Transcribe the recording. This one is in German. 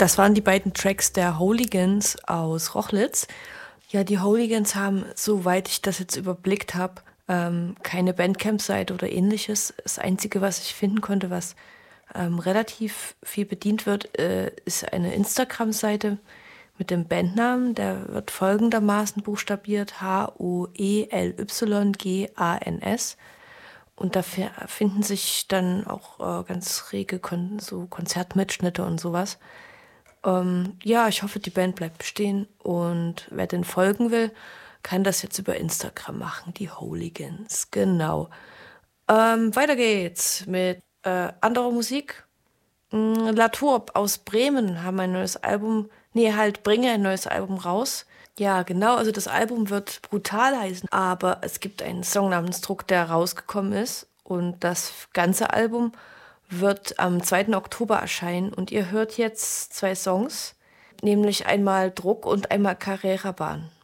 Das waren die beiden Tracks der Hooligans aus Rochlitz. Ja, die Hooligans haben, soweit ich das jetzt überblickt habe, keine Bandcamp-Seite oder ähnliches. Das Einzige, was ich finden konnte, was relativ viel bedient wird, ist eine Instagram-Seite mit dem Bandnamen. Der wird folgendermaßen buchstabiert: HOELYGANS. Und da finden sich dann auch ganz rege so Konzertmitschnitte und sowas. Ja, ich hoffe, die Band bleibt bestehen, und wer den folgen will, kann das jetzt über Instagram machen, die Hooligans, genau. Weiter geht's mit anderer Musik. La Tourbe aus Bremen haben ein neues Album, bringe ein neues Album raus. Ja, genau, also das Album wird brutal heißen, aber es gibt einen Song namens Druck, der rausgekommen ist, und das ganze Album wird am 2. Oktober erscheinen, und ihr hört jetzt 2 Songs, nämlich einmal Druck und einmal Carrera Bahn.